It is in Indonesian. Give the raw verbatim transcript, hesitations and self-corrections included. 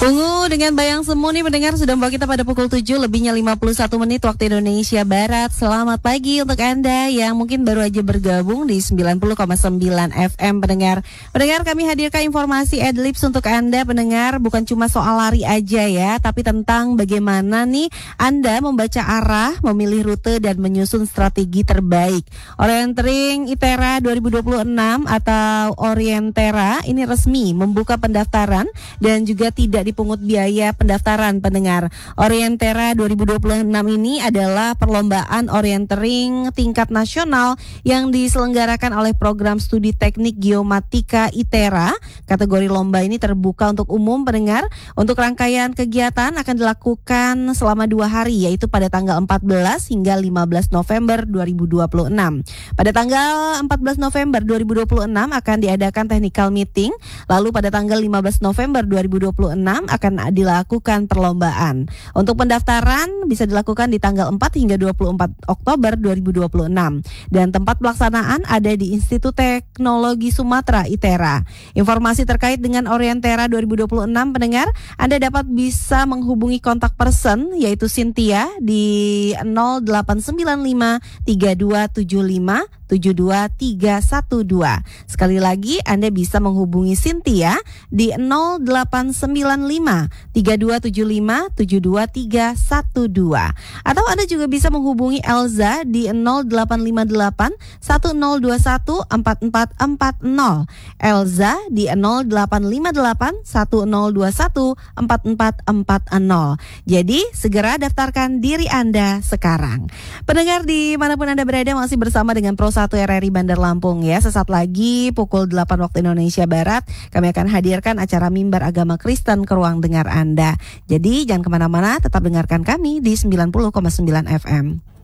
Ungu dengan Bayang Semu nih pendengar sudah membawa kita pada pukul tujuh lebihnya lima puluh satu menit waktu Indonesia Barat. Selamat pagi untuk Anda yang mungkin baru aja bergabung di sembilan puluh koma sembilan F M pendengar. Pendengar, kami hadirkan informasi Adlibs untuk Anda pendengar, bukan cuma soal lari aja ya, tapi tentang bagaimana nih Anda membaca arah, memilih rute dan menyusun strategi terbaik. Orientering ITERA dua ribu dua puluh enam atau Orientera ini resmi membuka pendaftaran dan juga tidak dipungut biaya pendaftaran pendengar. Orientera dua ribu dua puluh enam ini adalah perlombaan orientering tingkat nasional yang diselenggarakan oleh program studi teknik geomatika ITERA. Kategori lomba ini terbuka untuk umum pendengar. Untuk rangkaian kegiatan akan dilakukan selama dua hari, yaitu pada tanggal empat belas hingga lima belas November dua ribu dua puluh enam. Pada tanggal empat belas November dua ribu dua puluh enam akan diadakan technical meeting. Lalu pada tanggal lima belas November dua ribu dua puluh enam akan dilakukan perlombaan. Untuk pendaftaran bisa dilakukan di tanggal empat hingga dua puluh empat Oktober dua ribu dua puluh enam. Dan tempat pelaksanaan ada di Institut Teknologi Sumatera ITERA. Informasi terkait dengan Orientera dua ribu dua puluh enam pendengar, Anda dapat bisa menghubungi kontak person yaitu Cynthia di nol delapan sembilan lima tiga dua tujuh lima tujuh dua tiga satu dua. Sekali lagi Anda bisa menghubungi Cynthia di nol delapan sembilan lima tiga dua tujuh lima tujuh dua tiga satu dua. Atau Anda juga bisa menghubungi Elza di nol delapan lima delapan satu nol dua satu empat empat empat nol. Elza di nol delapan lima delapan satu nol dua satu empat empat empat nol. Jadi segera daftarkan diri Anda sekarang. Pendengar dimanapun Anda berada, masih bersama dengan Pro satu R R I Bandar Lampung ya. Sesaat lagi pukul delapan waktu Indonesia Barat kami akan hadirkan acara Mimbar Agama Kristen ke ruang dengar Anda. Jadi jangan kemana-mana, tetap dengarkan kami di sembilan puluh koma sembilan F M.